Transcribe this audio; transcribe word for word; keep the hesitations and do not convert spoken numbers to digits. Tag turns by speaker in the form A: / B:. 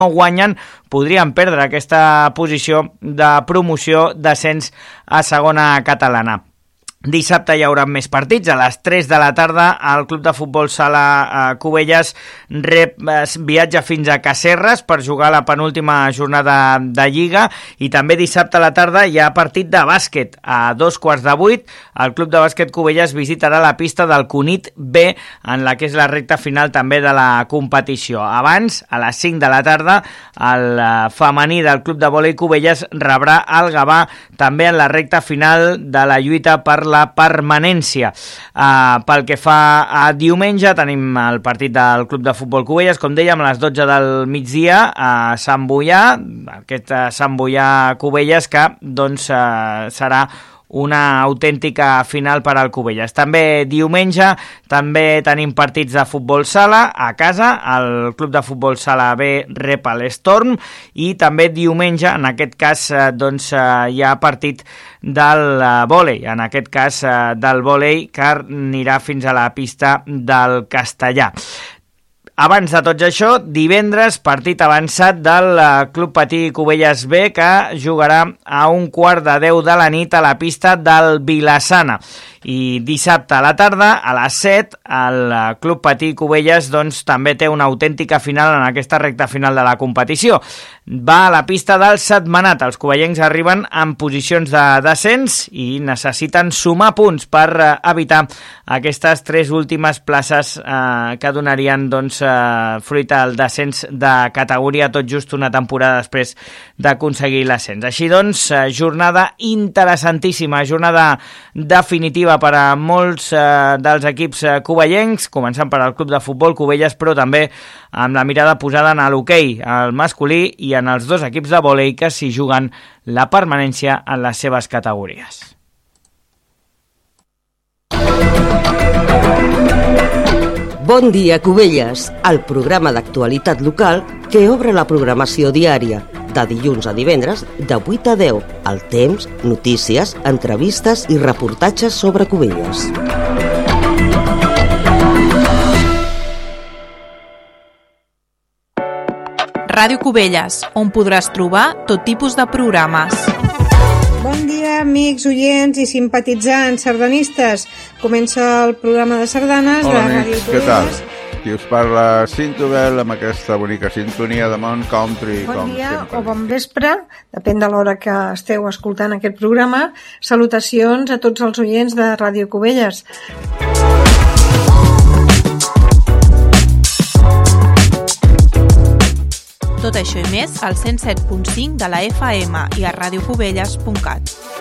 A: no guanyen podrien perdre aquesta posició de promoció d'ascens a segona catalana. Dissabte hi haurà més partits. A les tres de la tarda el Club de Futbol Sala eh, Cubelles rep, eh, viatja fins a Casserres per jugar la penúltima jornada de Lliga, i també dissabte a la tarda hi ha partit de bàsquet. A dos quarts de vuit el Club de Bàsquet Cubelles visitarà la pista del Cunit B en la que és la recta final també de la competició. Abans, a les cinc de la tarda, el eh, femení del Club de Vòlei Cubelles rebrà el Gavà també en la recta final de la lluita per la permanència. Uh, pel que fa a diumenge, tenim el partit del Club de Futbol Cubelles, com dèiem, a les dotze del migdia a Sant Boià, aquest uh, Sant Boià Cubelles que doncs uh, serà una autèntica final per al Cubelles. També diumenge també tenim partits de futbol sala a casa. El Club de Futbol Sala B rep l'Storm, i també diumenge, en aquest cas, doncs, hi ha partit del vòlei, en aquest cas del vòlei, que anirà fins a la pista del Castellà. Abans de tot això, divendres, partit avançat del Club Patí Cubelles B, que jugarà a un quart de deu de la nit a la pista del Vilassana. I dissabte a la tarda, a les set, el Club Patí Cubelles doncs, també té una autèntica final en aquesta recta final de la competició. Va a la pista del Setmanat. Els cuvellencs arriben en posicions de descens i necessiten sumar punts per eh, evitar aquestes tres últimes places eh, que donarien doncs, eh, fruit al descens de categoria tot just una temporada després d'aconseguir l'ascens. Així doncs, eh, jornada interessantíssima, jornada definitiva per a molts eh, dels equips eh, cuvellencs, començant per al Club de Futbol Cubelles, però també amb la mirada posada en l'hoquei, el masculí, i en els dos equips de vòlei que s'hi juguen la permanència en les seves categories.
B: Bon dia, Cubelles, el programa d'actualitat local que obre la programació diària, de dilluns a divendres, de vuit a deu, el temps, notícies, entrevistes i reportatges sobre Cubelles.
C: Ràdio Cubelles, on podràs trobar tot tipus de programes.
D: Bon dia, amics, oients i simpatitzants sardanistes. Comença el programa de sardanes
E: Hola,
D: de
E: amics,
D: Ràdio
E: què tal?
D: Cubelles.
E: Qui us parla, Cintobel, amb aquesta bonica sintonia de Mount Country.
D: Bon
E: com
D: dia
E: sempre.
D: o bon vespre, depèn de l'hora que esteu escoltant aquest programa. Salutacions a tots els oients de Ràdio Cubelles.
C: Tot això i més al cent set punt cinc de la F M i a radiocubelles punt cat.